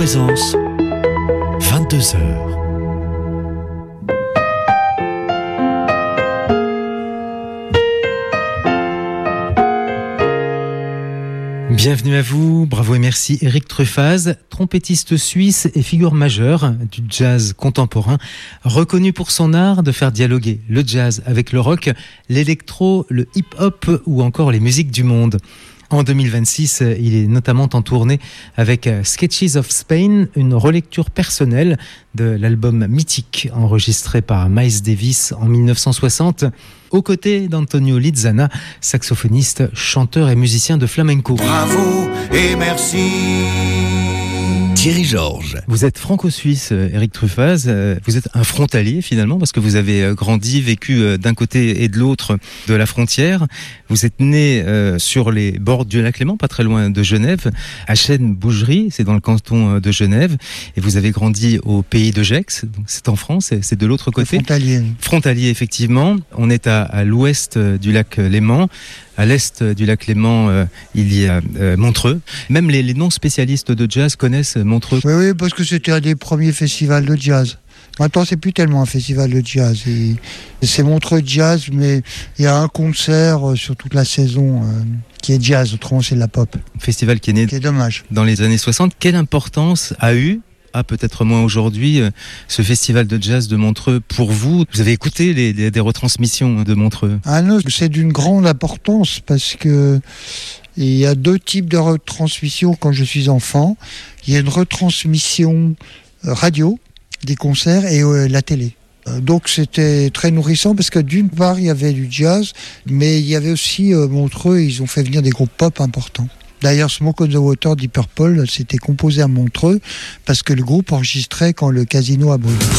Présence, 22h. Bienvenue à vous, bravo et merci Eric Truffaz, trompettiste suisse et figure majeure du jazz contemporain, reconnu pour son art de faire dialoguer le jazz avec le rock, l'électro, le hip-hop ou encore les musiques du monde. En 2026, il est notamment en tournée avec Sketches of Spain, une relecture personnelle de l'album mythique enregistré par Miles Davis en 1960, aux côtés d'Antonio Lizana, saxophoniste, chanteur et musicien de flamenco. Bravo et merci. Thierry Georges. Vous êtes franco-suisse, Eric Truffaz. Vous êtes un frontalier finalement parce que vous avez grandi, vécu d'un côté et de l'autre de la frontière. Vous êtes né sur les bords du lac Léman, pas très loin de Genève, à Chêne-Bougerie, c'est dans le canton de Genève. Et vous avez grandi au pays de Gex, donc c'est en France, c'est de l'autre côté. Frontalier. Frontalier, effectivement. On est à l'ouest du lac Léman. À l'est du lac Léman, il y a Montreux. Même les non-spécialistes de jazz connaissent Montreux. Oui, parce que c'était un des premiers festivals de jazz. Maintenant, c'est plus tellement un festival de jazz. C'est Montreux Jazz, mais il y a un concert sur toute la saison qui est jazz. Autrement, c'est de la pop. Festival qui est né dommage. Dans les années 60. Quelle importance peut-être moins aujourd'hui, ce festival de jazz de Montreux pour vous? Vous avez écouté des retransmissions de Montreux? Ah non, c'est d'une grande importance parce que il y a deux types de retransmissions quand je suis enfant. Il y a une retransmission radio des concerts et la télé. Donc c'était très nourrissant parce que d'une part il y avait du jazz, mais il y avait aussi Montreux, ils ont fait venir des groupes pop importants. D'ailleurs, Smoke on the Water, Deep Purple, c'était composé à Montreux parce que le groupe enregistrait quand le casino a brûlé.